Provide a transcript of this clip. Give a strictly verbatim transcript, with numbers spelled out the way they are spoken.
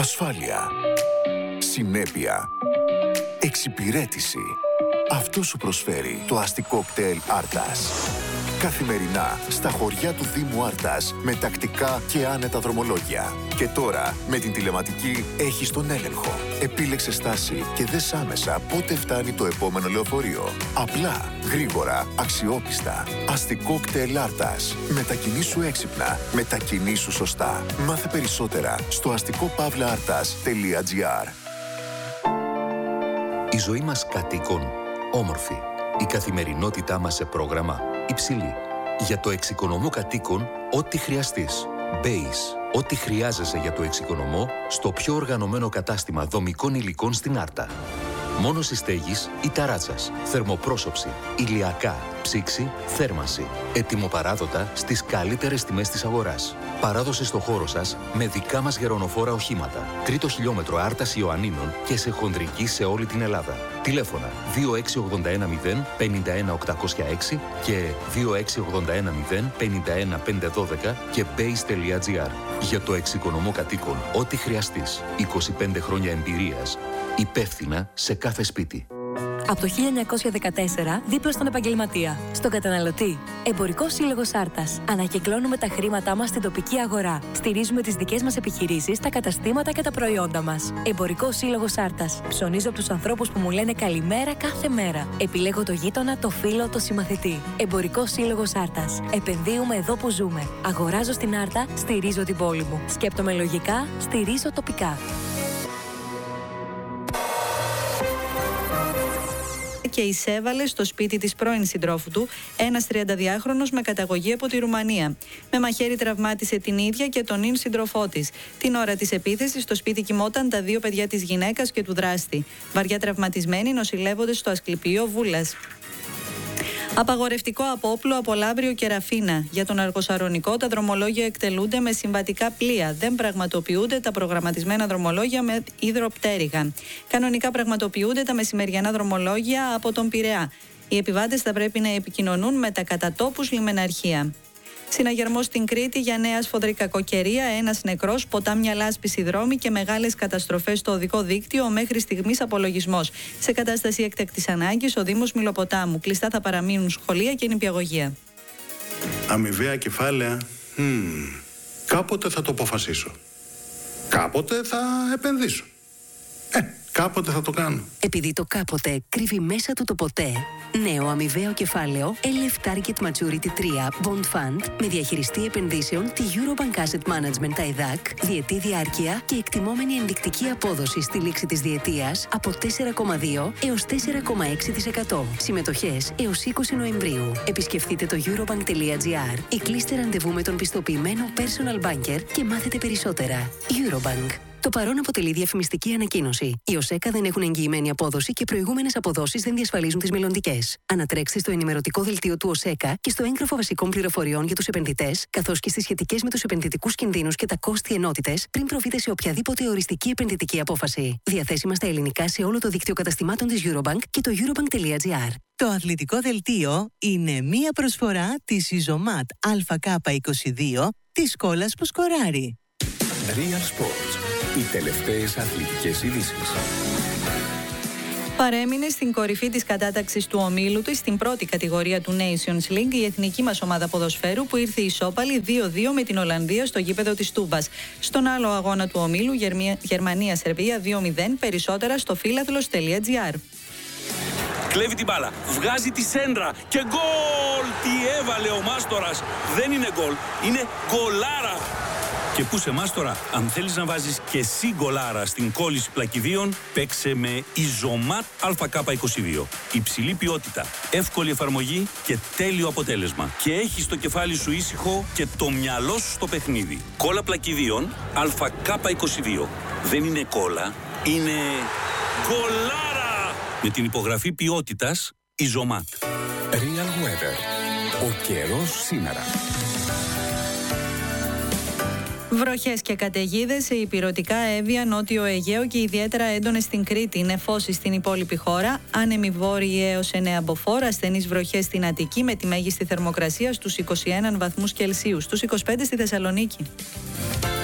Ασφάλεια. Συνέπεια. Εξυπηρέτηση. Αυτό σου προσφέρει το αστικό κτέλ Άρτας. Καθημερινά στα χωριά του Δήμου Άρτας με τακτικά και άνετα δρομολόγια. Και τώρα με την τηλεματική έχεις τον έλεγχο. Επίλεξε στάση και δες άμεσα πότε φτάνει το επόμενο λεωφορείο. Απλά, γρήγορα, αξιόπιστα. Αστικό κτέλ Άρτας. Μετακινήσου έξυπνα. Μετακινήσου σωστά. Μάθε περισσότερα στο αστικό παύλα άρτας τελεία τζι άρ. Η ζωή μας κατοίκων όμορφη. Η καθημερινότητά μας σε πρόγραμμα υψηλή. Για το εξοικονομό κατοίκων, ό,τι χρειαστείς. Base. Ό,τι χρειάζεσαι για το εξοικονομό στο πιο οργανωμένο κατάστημα δομικών υλικών στην Άρτα. Μόνωση στέγης ή ταράτσας, θερμοπρόσωψη, ηλιακά, ψήξη, θέρμανση. Ετοιμοπαράδοτα στις καλύτερες τιμές της αγοράς. Παράδοση στο χώρο σας με δικά μας γερονοφόρα οχήματα. Τρίτο χιλιόμετρο Άρτας Ιωαννίνων και σε χοντρική σε όλη την Ελλάδα. Τηλέφωνα δύο έξι ογδόντα ένα μηδέν πενήντα ένα οκτακόσια έξι και δύο έξι ογδόντα ένα μηδέν πενήντα ένα πεντακόσια δώδεκα και base τελεία τζι άρ. Για το εξοικονομό κατοίκων, ό,τι χρειαστείς. είκοσι πέντε χρόνια εμπειρίας. Υπεύθυνα σε κάθε σπίτι. Από το χίλια εννιακόσια δεκατέσσερα, δίπλα στον επαγγελματία, στον καταναλωτή. Εμπορικός Σύλλογος Άρτας. Ανακυκλώνουμε τα χρήματά μας στην τοπική αγορά. Στηρίζουμε τις δικές μας επιχειρήσεις, τα καταστήματα και τα προϊόντα μας. Εμπορικός Σύλλογος Άρτας. Ψωνίζω από τους ανθρώπους που μου λένε καλημέρα κάθε μέρα. Επιλέγω το γείτονα, το φίλο, το συμμαθητή. Εμπορικός Σύλλογος Άρτας. Επενδύουμε εδώ που ζούμε. Αγοράζω στην Άρτα, στηρίζω την πόλη μου. Σκέπτομαι λογικά, στηρίζω τοπικά. Και εισέβαλε στο σπίτι της πρώην συντρόφου του ένας τριανταδυάχρονος με καταγωγή από τη Ρουμανία. Με μαχαίρι τραυμάτισε την ίδια και τον ίν σύντροφό της. Την ώρα της επίθεσης στο σπίτι κοιμόταν τα δύο παιδιά της γυναίκας και του δράστη. Βαριά τραυματισμένοι νοσηλεύονται στο Ασκληπείο Βούλας. Απαγορευτικό απόπλου από Λαύριο και Ραφίνα. Για τον Αργοσαρονικό, τα δρομολόγια εκτελούνται με συμβατικά πλοία. Δεν πραγματοποιούνται τα προγραμματισμένα δρομολόγια με υδροπτέρυγα. Κανονικά πραγματοποιούνται τα μεσημεριανά δρομολόγια από τον Πειραιά. Οι επιβάτες θα πρέπει να επικοινωνούν με τα κατατόπους λιμεναρχεία. Συναγερμός στην Κρήτη για νέα σφοδρή κακοκαιρία, ένας νεκρός, ποτάμια λάσπης οι δρόμοι και μεγάλες καταστροφές στο οδικό δίκτυο, μέχρι στιγμής απολογισμός. Σε κατάσταση έκτακτης ανάγκης, ο Δήμος Μυλοποτάμου. Κλειστά θα παραμείνουν σχολεία και νηπιαγωγεία. Αμοιβαία κεφάλαια. Hmm. Κάποτε θα το αποφασίσω. Κάποτε θα επενδύσω. Ε, κάποτε θα το κάνω. Επειδή το κάποτε κρύβει μέσα του το ποτέ, νέο αμοιβαίο κεφάλαιο ελ εφ Target Maturity τρία Bond Fund με διαχειριστή επενδύσεων τη Eurobank Asset Management άι δι έι σι, διετή διάρκεια και εκτιμόμενη ενδεικτική απόδοση στη λήξη της διετίας από τέσσερα κόμμα δύο έως τέσσερα κόμμα έξι τοις εκατό. Συμμετοχές έως είκοσι Νοεμβρίου. Επισκεφτείτε το eurobank τελεία τζι άρ ή κλείστε ραντεβού με τον πιστοποιημένο personal banker και μάθετε περισσότερα. Eurobank. Το παρόν αποτελεί διαφημιστική ανακοίνωση. Οι ΟΣΕΚΑ δεν έχουν εγγυημένη απόδοση και προηγούμενες αποδόσεις δεν διασφαλίζουν τις μελλοντικές. Ανατρέξτε στο ενημερωτικό δελτίο του ΟΣΕΚΑ και στο έγγραφο βασικών πληροφοριών για τους επενδυτές, καθώς και στις σχετικές με τους επενδυτικούς κινδύνους και τα κόστη ενότητες, πριν προβείτε σε οποιαδήποτε οριστική επενδυτική απόφαση. Διαθέσιμα στα ελληνικά σε όλο το δίκτυο καταστημάτων της Eurobank και το eurobank τελεία τζι άρ. Το αθλητικό δελτίο είναι μία προσφορά της Ιζωμάτ Α Κ είκοσι δύο της κόλλας που σκοράρει. Real Sports. Οι τελευταίες αθλητικές ειδήσεις. Παρέμεινε στην κορυφή της κατάταξης του ομίλου της στην πρώτη κατηγορία του Nations League η εθνική μας ομάδα ποδοσφαίρου, που ήρθε ισόπαλη δύο δύο με την Ολλανδία στο γήπεδο της Τούμπας. Στον άλλο αγώνα του ομίλου, Γερμανία-Σερβία δύο μηδέν, περισσότερα στο φίλαθλος τελεία τζι άρ. Κλέβει την μπάλα, βγάζει τη σέντρα και γκολ! Τι έβαλε ο Μάστορας! Δεν είναι γκολ, είναι γκολάρα! Και πού σε Μάστορα, αν θέλεις να βάζεις και εσύ γκολάρα στην κόλληση πλακιδίων, παίξε με Ιζωμάτ Α Κ είκοσι δύο. Υψηλή ποιότητα, εύκολη εφαρμογή και τέλειο αποτέλεσμα. Και έχεις το κεφάλι σου ήσυχο και το μυαλό σου στο παιχνίδι. Κόλλα πλακιδίων Α Κ είκοσι δύο. Δεν είναι κόλλα, είναι γκολάρα! Με την υπογραφή ποιότητας Ιζωμάτ. Real Weather. Ο καιρός σήμερα. Βροχές και καταιγίδες σε ηπειρωτικά Εύβοια, Νότιο Αιγαίο και ιδιαίτερα έντονες στην Κρήτη. Νεφώσεις στην υπόλοιπη χώρα. Άνεμοι βόρειοι έως εννέα μποφόρ. Ασθενείς βροχές στην Αττική με τη μέγιστη θερμοκρασία στους είκοσι ένα βαθμούς Κελσίου. Στους είκοσι πέντε στη Θεσσαλονίκη.